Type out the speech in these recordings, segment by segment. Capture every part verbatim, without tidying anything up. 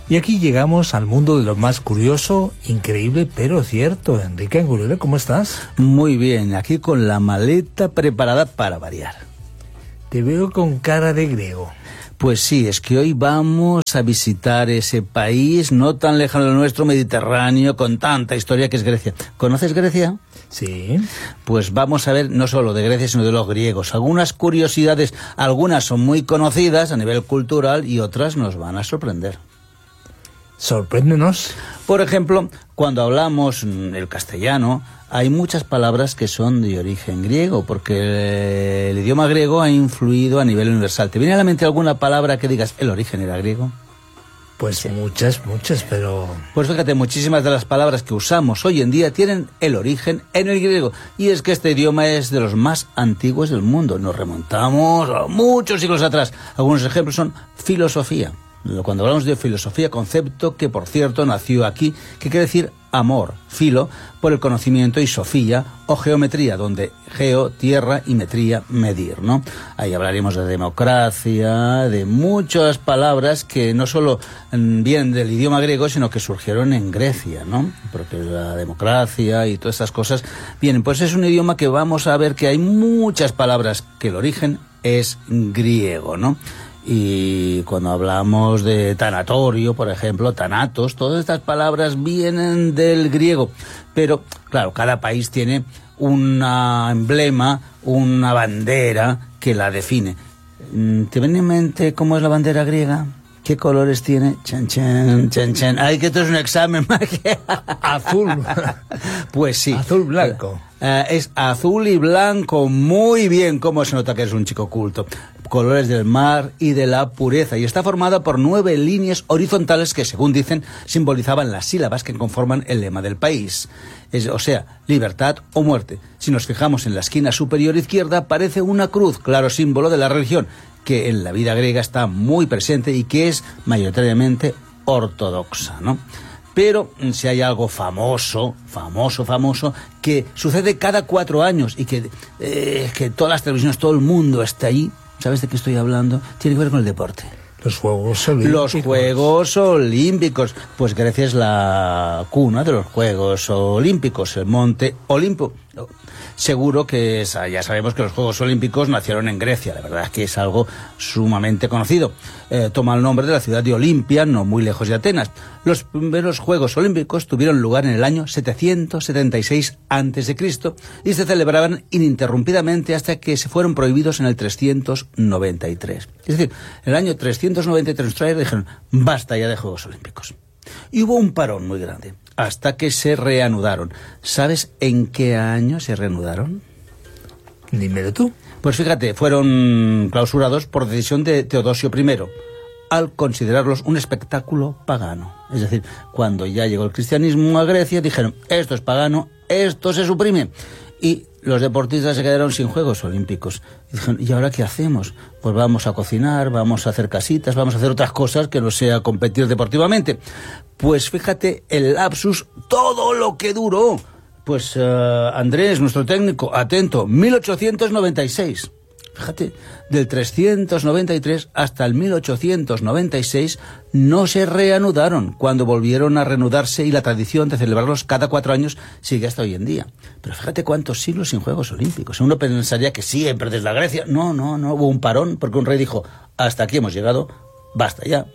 Y aquí llegamos al mundo de lo más curioso, increíble, pero cierto. Enrique Angulero, ¿cómo estás? Muy bien, aquí con la maleta preparada para variar. Te veo con cara de griego. Pues sí, es que hoy vamos a visitar ese país no tan lejano del nuestro, Mediterráneo, con tanta historia que es Grecia. ¿Conoces Grecia? Sí. Pues vamos a ver no solo de Grecia, sino de los griegos. Algunas curiosidades, algunas son muy conocidas a nivel cultural y otras nos van a sorprender. Sorpréndenos. Por ejemplo, cuando hablamos el castellano, hay muchas palabras que son de origen griego, porque el idioma griego ha influido a nivel universal. ¿Te viene a la mente alguna palabra que digas, el origen era griego? Pues sí. muchas, muchas, pero... Pues fíjate, muchísimas de las palabras que usamos hoy en día tienen el origen en el griego. Y es que este idioma es de los más antiguos del mundo. Nos remontamos a muchos siglos atrás. Algunos ejemplos son filosofía. Cuando hablamos de filosofía, concepto que, por cierto, nació aquí, que quiere decir amor, filo, por el conocimiento, y sofía, o geometría, donde geo, tierra, y metría, medir, ¿no? Ahí hablaremos de democracia, de muchas palabras que no solo vienen del idioma griego, sino que surgieron en Grecia, ¿no? Porque la democracia y todas estas cosas vienen. Pues es un idioma que vamos a ver que hay muchas palabras que el origen es griego, ¿no? Y cuando hablamos de tanatorio, por ejemplo, tanatos, todas estas palabras vienen del griego. Pero, claro, cada país tiene un emblema, una bandera que la define. ¿Te viene en mente cómo es la bandera griega? ¿Qué colores tiene? Chan, chan, chan, chan. Ay, que esto es un examen. Azul. Pues sí. Azul blanco. Uh, es azul y blanco. Muy bien. Cómo se nota que es un chico culto. Colores del mar y de la pureza. Y está formada por nueve líneas horizontales que, según dicen, simbolizaban las sílabas que conforman el lema del país. Es, o sea, libertad o muerte. Si nos fijamos en la esquina superior izquierda, aparece una cruz, claro símbolo de la religión, que en la vida griega está muy presente y que es mayoritariamente ortodoxa, ¿no? Pero si hay algo famoso, famoso, famoso, que sucede cada cuatro años y que, eh, que todas las televisiones, todo el mundo está ahí, ¿sabes de qué estoy hablando? Tiene que ver con el deporte. Los Juegos Olímpicos. Los Juegos Olímpicos. Pues Grecia es la cuna de los Juegos Olímpicos, el Monte Olimpo. Seguro que es, ya sabemos que los Juegos Olímpicos nacieron en Grecia, la verdad es que es algo sumamente conocido. Eh, toma el nombre de la ciudad de Olimpia, no muy lejos de Atenas. Los primeros Juegos Olímpicos tuvieron lugar en el año setecientos setenta y seis antes de Cristo y se celebraban ininterrumpidamente hasta que se fueron prohibidos en el trescientos noventa y tres. Es decir, en el año trescientos noventa y tres nuestra era dijeron, basta ya de Juegos Olímpicos. Y hubo un parón muy grande, hasta que se reanudaron. ¿Sabes en qué año se reanudaron? Dímelo tú. Pues fíjate, fueron clausurados por decisión de Teodosio primero, al considerarlos un espectáculo pagano. Es decir, cuando ya llegó el cristianismo a Grecia, dijeron, esto es pagano, esto se suprime. Y los deportistas se quedaron sin Juegos Olímpicos. Y dijeron, ¿y ahora qué hacemos? Pues vamos a cocinar, vamos a hacer casitas, vamos a hacer otras cosas que no sea competir deportivamente. Pues fíjate el lapsus, todo lo que duró. Pues uh, Andrés, nuestro técnico, atento, mil ochocientos noventa y seis. Fíjate, del trescientos noventa y tres hasta el mil ochocientos noventa y seis no se reanudaron, cuando volvieron a reanudarse, y la tradición de celebrarlos cada cuatro años sigue hasta hoy en día. Pero fíjate cuántos siglos sin Juegos Olímpicos. Uno pensaría que siempre desde la Grecia. No, no, no, hubo un parón porque un rey dijo, hasta aquí hemos llegado, basta ya.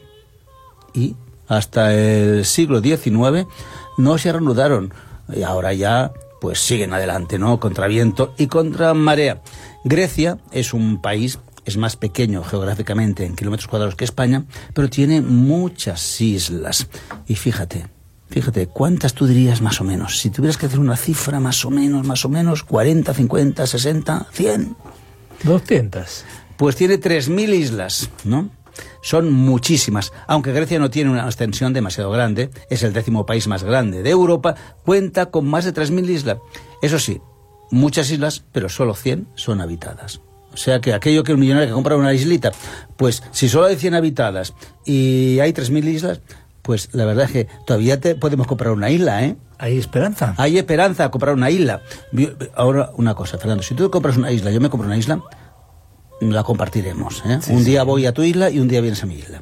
Y hasta el siglo diecinueve no se reanudaron. Y ahora ya pues siguen adelante, ¿no? Contra viento y contra marea. Grecia es un país, es más pequeño geográficamente en kilómetros cuadrados que España, pero tiene muchas islas. Y fíjate, fíjate, ¿cuántas tú dirías más o menos? Si tuvieras que hacer una cifra más o menos, más o menos, cuarenta, cincuenta, sesenta, cien. doscientas. Pues tiene tres mil islas, ¿no? Son muchísimas. Aunque Grecia no tiene una extensión demasiado grande, es el décimo país más grande de Europa, cuenta con más de tres mil islas. Eso sí, muchas islas, pero solo cien son habitadas. O sea que aquello que un millonario que compra una islita, pues si solo hay cien habitadas y hay tres mil islas, pues la verdad es que todavía te podemos comprar una isla, ¿eh? ¿Hay esperanza? Hay esperanza a comprar una isla. Ahora, una cosa, Fernando, si tú compras una isla, yo me compro una isla, la compartiremos, ¿eh? Sí, un día sí. Voy a tu isla y un día vienes a mi isla.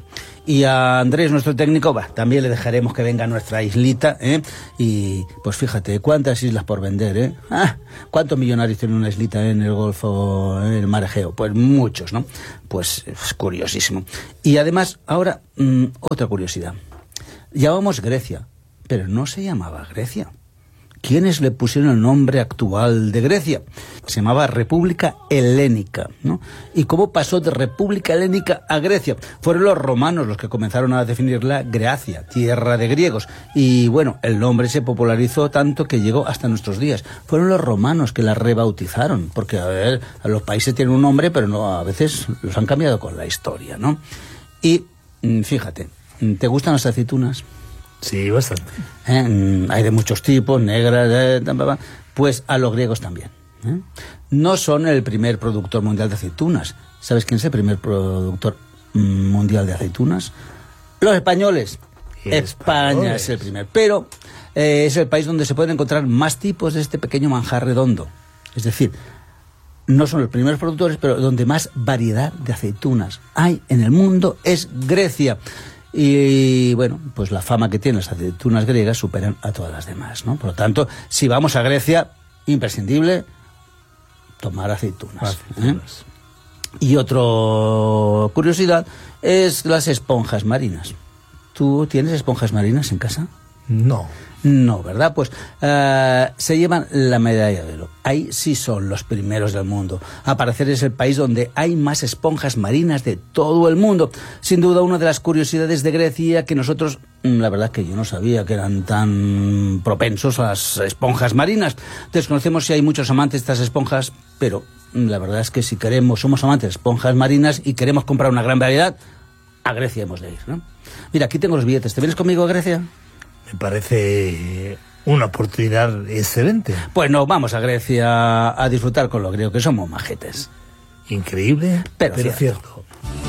Y a Andrés, nuestro técnico, bah, también le dejaremos que venga a nuestra islita, ¿eh? Y pues fíjate, cuántas islas por vender, ¿eh? Ah, ¿cuántos millonarios tiene una islita en el Golfo, en el Mar Egeo? Pues muchos, ¿no? Pues es curiosísimo. Y además, ahora, mmm, otra curiosidad. Llamamos Grecia, pero no se llamaba Grecia. ¿Quiénes le pusieron el nombre actual de Grecia? Se llamaba República Helénica, ¿no? ¿Y cómo pasó de República Helénica a Grecia? Fueron los romanos los que comenzaron a definirla Grecia, tierra de griegos. Y bueno, el nombre se popularizó tanto que llegó hasta nuestros días. Fueron los romanos que la rebautizaron, porque a ver, los países tienen un nombre, pero no, a veces los han cambiado con la historia, ¿no? Y fíjate, ¿te gustan las aceitunas? Sí, bastante. ¿Eh? Hay de muchos tipos, negras, eh, pues a los griegos también. ¿eh? No son el primer productor mundial de aceitunas. ¿Sabes quién es el primer productor mundial de aceitunas? Los españoles. España españoles. Es el primer. Pero eh, es el país donde se pueden encontrar más tipos de este pequeño manjar redondo. Es decir, no son los primeros productores, pero donde más variedad de aceitunas hay en el mundo es Grecia. Y bueno, pues la fama que tienen las aceitunas griegas superan a todas las demás, ¿no? Por lo tanto, si vamos a Grecia, imprescindible tomar aceitunas. aceitunas. ¿eh? Y otra curiosidad es las esponjas marinas. ¿Tú tienes esponjas marinas en casa? No. No, ¿verdad? Pues uh, se llevan la medalla de oro. Ahí sí son los primeros del mundo. Al parecer es el país donde hay más esponjas marinas de todo el mundo. Sin duda una de las curiosidades de Grecia que nosotros, la verdad que yo no sabía que eran tan propensos a las esponjas marinas. Desconocemos si hay muchos amantes de estas esponjas, pero la verdad es que si queremos, somos amantes de esponjas marinas y queremos comprar una gran variedad, a Grecia hemos de ir, ¿no? Mira, aquí tengo los billetes. ¿Te vienes conmigo a Grecia? Me parece una oportunidad excelente. Pues nos vamos a Grecia a disfrutar con los griegos, que somos majetes. Increíble, pero, pero cierto. cierto.